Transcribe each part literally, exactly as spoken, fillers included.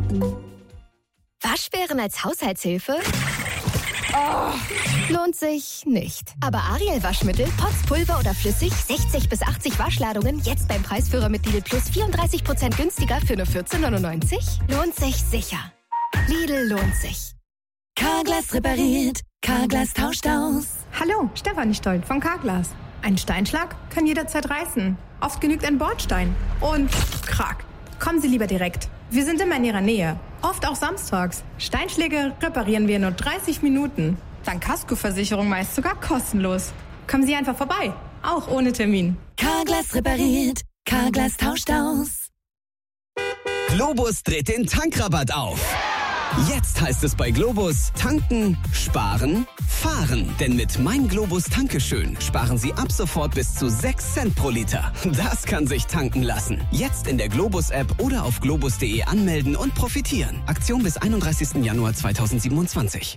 Waschbären als Haushaltshilfe? Oh, lohnt sich nicht. Aber Ariel Waschmittel, Pots, Pulver oder flüssig, sechzig bis achtzig Waschladungen, jetzt beim Preisführer mit Lidl Plus vierunddreißig Prozent günstiger für nur vierzehn neunundneunzig? Lohnt sich sicher. Lidl lohnt sich. Carglass repariert, Carglass tauscht aus. Hallo, Stefanie Stolt von Carglass. Ein Steinschlag kann jederzeit reißen. Oft genügt ein Bordstein. Und krack. Kommen Sie lieber direkt. Wir sind immer in Ihrer Nähe. Oft auch samstags. Steinschläge reparieren wir in nur dreißig Minuten. Dank Kaskoversicherung meist sogar kostenlos. Kommen Sie einfach vorbei. Auch ohne Termin. Carglass repariert, Carglass tauscht aus. Globus dreht den Tankrabatt auf. Jetzt heißt es bei Globus tanken, sparen, fahren. Denn mit Mein Globus Tankeschön sparen Sie ab sofort bis zu sechs Cent pro Liter. Das kann sich tanken lassen. Jetzt in der Globus-App oder auf globus punkt de anmelden und profitieren. Aktion bis einunddreißigsten Januar zweitausendsiebenundzwanzig.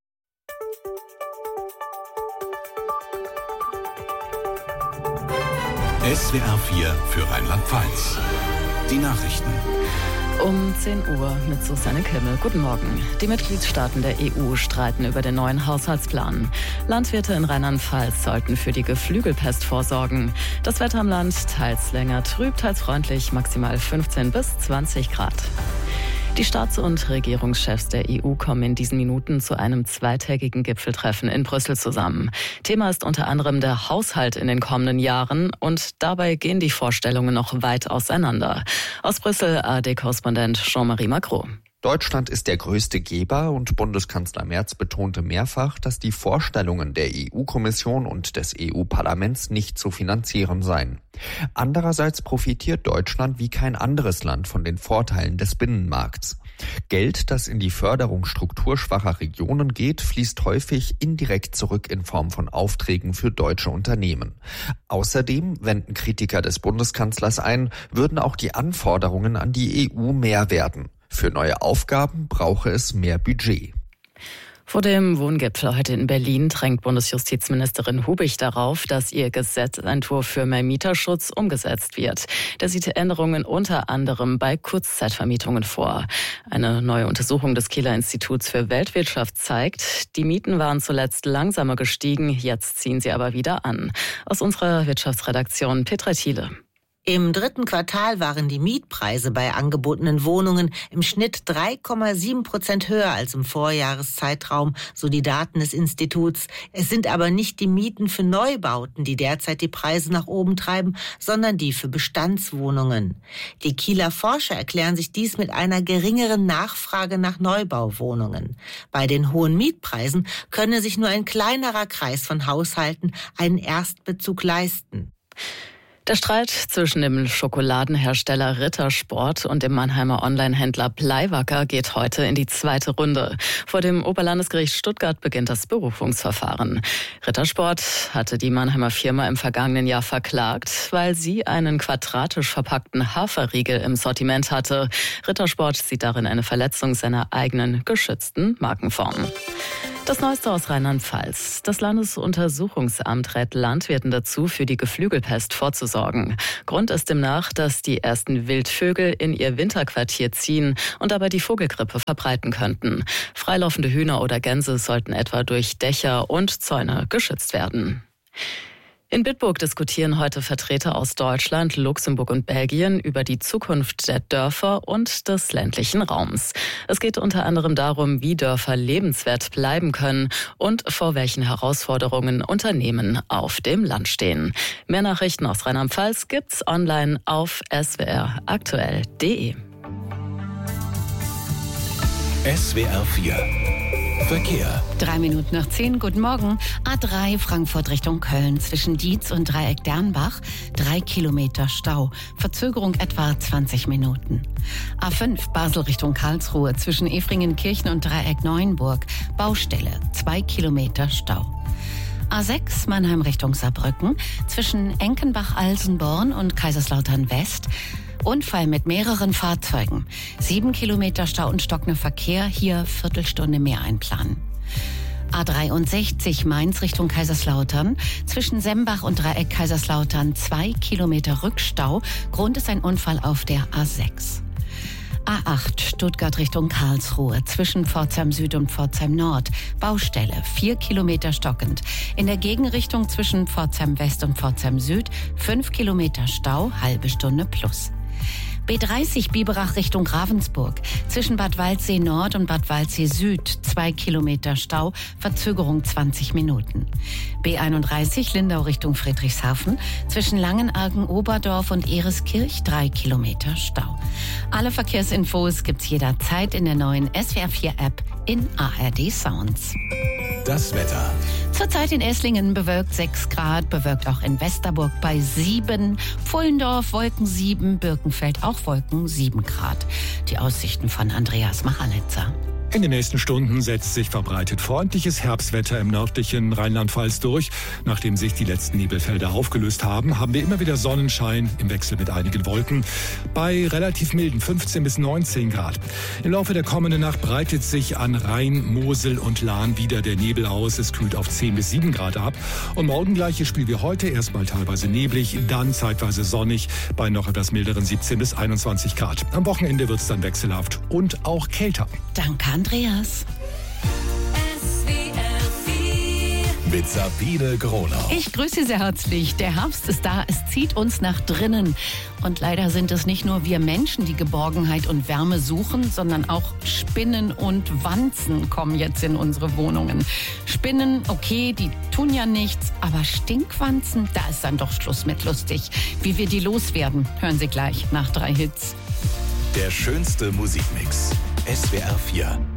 S W R vier für Rheinland-Pfalz. Die Nachrichten. Um zehn Uhr mit Susanne Kimmel. Guten Morgen. Die Mitgliedstaaten der E U streiten über den neuen Haushaltsplan. Landwirte in Rheinland-Pfalz sollten für die Geflügelpest vorsorgen. Das Wetter im Land teils länger trüb, teils freundlich, maximal fünfzehn bis zwanzig Grad. Die Staats- und Regierungschefs der E U kommen in diesen Minuten zu einem zweitägigen Gipfeltreffen in Brüssel zusammen. Thema ist unter anderem der Haushalt in den kommenden Jahren und dabei gehen die Vorstellungen noch weit auseinander. Aus Brüssel A R D-Korrespondent Jean-Marie Macron. Deutschland ist der größte Geber und Bundeskanzler Merz betonte mehrfach, dass die Vorstellungen der E U-Kommission und des E U-Parlaments nicht zu finanzieren seien. Andererseits profitiert Deutschland wie kein anderes Land von den Vorteilen des Binnenmarkts. Geld, das in die Förderung strukturschwacher Regionen geht, fließt häufig indirekt zurück in Form von Aufträgen für deutsche Unternehmen. Außerdem wenden Kritiker des Bundeskanzlers ein, würden auch die Anforderungen an die E U mehr werden. Für neue Aufgaben brauche es mehr Budget. Vor dem Wohngipfel heute in Berlin drängt Bundesjustizministerin Hubich darauf, dass ihr Gesetzentwurf für mehr Mieterschutz umgesetzt wird. Der sieht Änderungen unter anderem bei Kurzzeitvermietungen vor. Eine neue Untersuchung des Kieler Instituts für Weltwirtschaft zeigt, die Mieten waren zuletzt langsamer gestiegen, jetzt ziehen sie aber wieder an. Aus unserer Wirtschaftsredaktion Petra Thiele. Im dritten Quartal waren die Mietpreise bei angebotenen Wohnungen im Schnitt drei Komma sieben Prozent höher als im Vorjahreszeitraum, so die Daten des Instituts. Es sind aber nicht die Mieten für Neubauten, die derzeit die Preise nach oben treiben, sondern die für Bestandswohnungen. Die Kieler Forscher erklären sich dies mit einer geringeren Nachfrage nach Neubauwohnungen. Bei den hohen Mietpreisen könne sich nur ein kleinerer Kreis von Haushalten einen Erstbezug leisten. Der Streit zwischen dem Schokoladenhersteller Rittersport und dem Mannheimer Onlinehändler Bleiwacker geht heute in die zweite Runde. Vor dem Oberlandesgericht Stuttgart beginnt das Berufungsverfahren. Rittersport hatte die Mannheimer Firma im vergangenen Jahr verklagt, weil sie einen quadratisch verpackten Haferriegel im Sortiment hatte. Rittersport sieht darin eine Verletzung seiner eigenen geschützten Markenform. Das Neueste aus Rheinland-Pfalz. Das Landesuntersuchungsamt rät Landwirten dazu, für die Geflügelpest vorzusorgen. Grund ist demnach, dass die ersten Wildvögel in ihr Winterquartier ziehen und dabei die Vogelgrippe verbreiten könnten. Freilaufende Hühner oder Gänse sollten etwa durch Dächer und Zäune geschützt werden. In Bitburg diskutieren heute Vertreter aus Deutschland, Luxemburg und Belgien über die Zukunft der Dörfer und des ländlichen Raums. Es geht unter anderem darum, wie Dörfer lebenswert bleiben können und vor welchen Herausforderungen Unternehmen auf dem Land stehen. Mehr Nachrichten aus Rheinland-Pfalz gibt's online auf s w r aktuell punkt de. S W R vier Verkehr. Drei Minuten nach zehn, guten Morgen. A drei Frankfurt Richtung Köln zwischen Dietz und Dreieck Dernbach. Drei Kilometer Stau. Verzögerung etwa zwanzig Minuten. A fünf Basel Richtung Karlsruhe zwischen Efringenkirchen und Dreieck Neuenburg. Baustelle. Zwei Kilometer Stau. A sechs Mannheim Richtung Saarbrücken zwischen Enkenbach-Alsenborn und Kaiserslautern West. Unfall mit mehreren Fahrzeugen. Sieben Kilometer Stau und stockender Verkehr, hier Viertelstunde mehr einplanen. A dreiundsechzig Mainz Richtung Kaiserslautern. Zwischen Sembach und Dreieck Kaiserslautern zwei Kilometer Rückstau. Grund ist ein Unfall auf der A sechs. A acht Stuttgart Richtung Karlsruhe zwischen Pforzheim Süd und Pforzheim Nord. Baustelle, vier Kilometer stockend. In der Gegenrichtung zwischen Pforzheim West und Pforzheim Süd fünf Kilometer Stau, halbe Stunde plus. B dreißig Biberach Richtung Ravensburg. Zwischen Bad Waldsee Nord und Bad Waldsee Süd zwei Kilometer Stau, Verzögerung zwanzig Minuten. B einunddreißig Lindau Richtung Friedrichshafen. Zwischen Langenargen, Oberdorf und Ereskirch drei Kilometer Stau. Alle Verkehrsinfos gibt's jederzeit in der neuen S W R vier App in A R D Sounds. Das Wetter. Zurzeit in Esslingen bewölkt sechs Grad, bewölkt auch in Westerburg bei sieben, Pfullendorf Wolken sieben, Birkenfeld auch Wolken sieben Grad. Die Aussichten von Andreas Machanitzer. In den nächsten Stunden setzt sich verbreitet freundliches Herbstwetter im nördlichen Rheinland-Pfalz durch. Nachdem sich die letzten Nebelfelder aufgelöst haben, haben wir immer wieder Sonnenschein im Wechsel mit einigen Wolken bei relativ milden fünfzehn bis neunzehn Grad. Im Laufe der kommenden Nacht breitet sich an Rhein, Mosel und Lahn wieder der Nebel aus. Es kühlt auf zehn bis sieben Grad ab. Und morgen gleiches Spiel wie heute, erstmal teilweise neblig, dann zeitweise sonnig bei noch etwas milderen siebzehn bis einundzwanzig Grad. Am Wochenende wird es dann wechselhaft und auch kälter. Danke, Andreas. Mit Sabine Gronau. Ich grüße Sie sehr herzlich. Der Herbst ist da, es zieht uns nach drinnen. Und leider sind es nicht nur wir Menschen, die Geborgenheit und Wärme suchen, sondern auch Spinnen und Wanzen kommen jetzt in unsere Wohnungen. Spinnen, okay, die tun ja nichts, aber Stinkwanzen, da ist dann doch Schluss mit lustig. Wie wir die loswerden, hören Sie gleich nach drei Hits. Der schönste Musikmix. S W R vier.